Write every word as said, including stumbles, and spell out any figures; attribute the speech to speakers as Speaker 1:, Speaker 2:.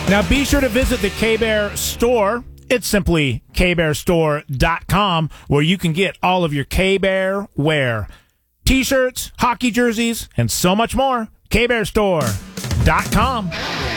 Speaker 1: Now be sure to visit the K-Bear store. It's simply K Bear Store dot com, where you can get all of your K-Bear wear. T-shirts, hockey jerseys, and so much more. K Bear Store dot com.